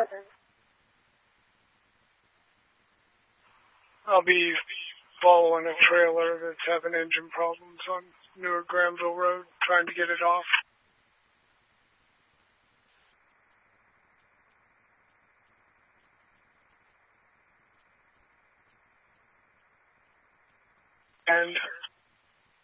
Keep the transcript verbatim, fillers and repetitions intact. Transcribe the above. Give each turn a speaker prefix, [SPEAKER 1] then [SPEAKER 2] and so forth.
[SPEAKER 1] I'll be following a trailer that's having engine problems on Newark Granville Road, trying to get it off. And